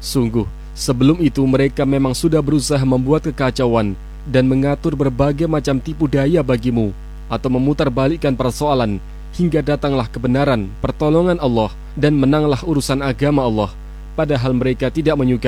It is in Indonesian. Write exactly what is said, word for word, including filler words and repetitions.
Sungguh, sebelum itu mereka memang sudah berusaha membuat kekacauan dan mengatur berbagai macam tipu daya bagimu, atau memutarbalikkan persoalan, hingga datanglah kebenaran, pertolongan Allah, dan menanglah urusan agama Allah, padahal mereka tidak menyukai